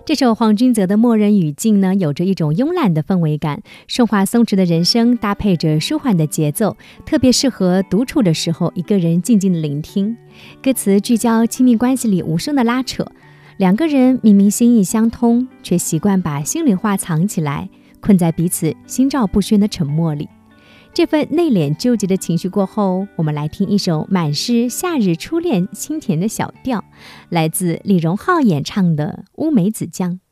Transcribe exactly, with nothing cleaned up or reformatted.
这首黄君泽的《默人语境》呢，有着一种慵懒的氛围感，顺滑松弛的人声搭配着舒缓的节奏，特别适合独处的时候一个人静静的聆听。歌词聚焦亲密关系里无声的拉扯，两个人明明心意相通，却习惯把心里话藏起来，困在彼此心照不宣的沉默里。这份内敛纠结的情绪过后，我们来听一首满是夏日初恋清甜的小调，来自李荣浩演唱的《乌梅子酱》。